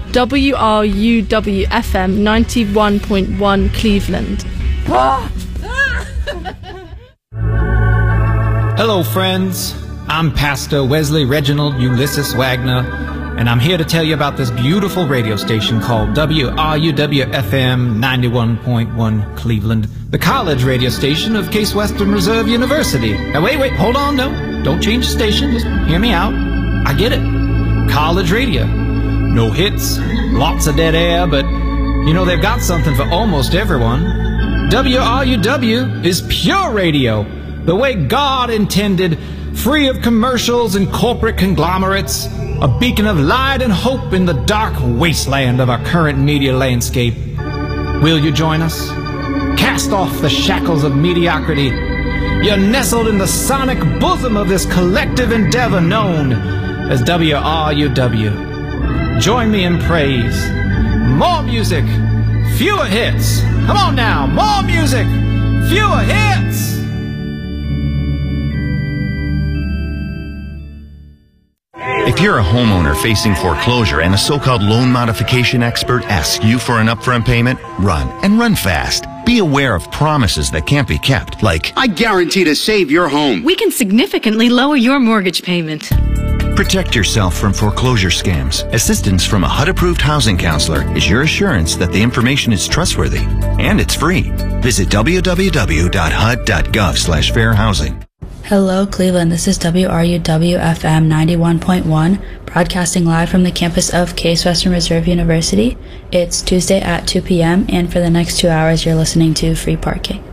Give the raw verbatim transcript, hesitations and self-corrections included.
W R U W F M ninety-one point one Cleveland. Hello, friends. I'm Pastor Wesley Reginald Ulysses Wagner, and I'm here to tell you about this beautiful radio station called W R U W F M ninety-one point one Cleveland, the college radio station of Case Western Reserve University. Now, wait, wait, hold on, no. Don't change the station, just hear me out. I get it. College radio. No hits, lots of dead air, but, you know, they've got something for almost everyone. W R U W is pure radio, the way God intended, free of commercials and corporate conglomerates, a beacon of light and hope in the dark wasteland of our current media landscape. Will you join us? Cast off the shackles of mediocrity. You're nestled in the sonic bosom of this collective endeavor known as W R U W. Join me in praise. More music, fewer hits. Come on now, more music, fewer hits. If you're a homeowner facing foreclosure and a so-called loan modification expert asks you for an upfront payment, run, and run fast. Be aware of promises that can't be kept, like, I guarantee to save your home. We can significantly lower your mortgage payment. Protect yourself from foreclosure scams. Assistance from a H U D-approved housing counselor is your assurance that the information is trustworthy, and it's free. Visit w w w dot h u d dot gov slash fair housing. Hello, Cleveland. This is W R U W F M ninety-one point one, broadcasting live from the campus of Case Western Reserve University. It's Tuesday at two p.m., and for the next two hours, you're listening to Free Parking.